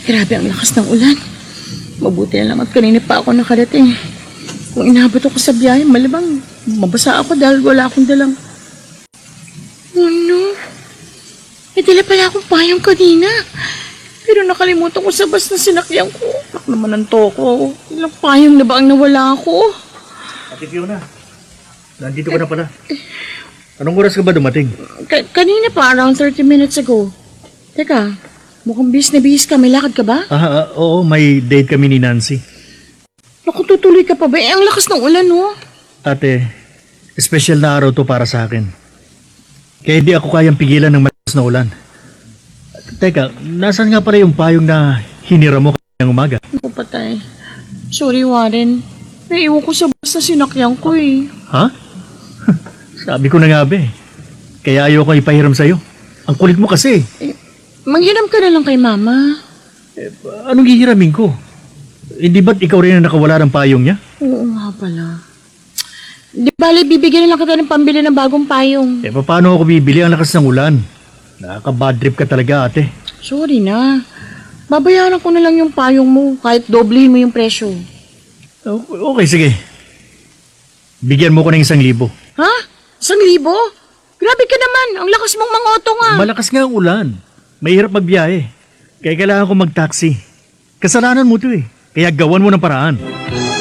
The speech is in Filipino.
Grabe ang lakas ng ulan. Mabuti na lang at kanina pa ako nakarating. Kung inabot ako sa biyahe, malamang mabasa ako dahil wala akong dalang... Oh no! May dala pala akong payong kanina. Pero nakalimutan ko sa bus na sinakyan ko. Nak naman ang toko. Ilang payong na ba ang nawala ako? Ate Fiona, nandito ka na pala. Anong oras ka ba dumating? Kanina pa, around 30 minutes ago. Teka, mukhang bis na bis ka. May lakad ka ba? Oo, may date kami ni Nancy. Naku, tutuloy ka pa ba? Ang lakas ng ulan, oh. Ate, special na araw to para sa akin. Kaya di ako kayang pigilan ng malakas na ulan. Teka, nasan nga pala yung payong na hinira mo kanina umaga? Naku, patay. Sorry, Warren. Naiwan ko sa bus na sinakyan ko, eh. Ha? Sabi ko na nga ba eh. Kaya ayoko ipahiram sa'yo. Ang kulit mo kasi. Manghiram ka na lang kay Mama. Anong hihiramin ko? Hindi ba't ikaw rin ang nakawala ng payong niya? Oo nga pala. Di bali, bibigyan na lang kita ng pambili ng bagong payong. Paano ako bibili ang lakas ng ulan? Nakaka-bad trip ka talaga, ate. Sorry na. Babayaran ko na lang yung payong mo kahit doblehin mo yung presyo. Okay, sige. Bigyan mo ko ng 1,000. Ha? 1,000? Grabe ka naman. Ang lakas mong mangoto nga. Malakas nga ang ulan. Mahirap magbiyahe. Kaya kailangan ko mag-taxi. Kasalanan mo to eh. Kaya gawan mo ng paraan.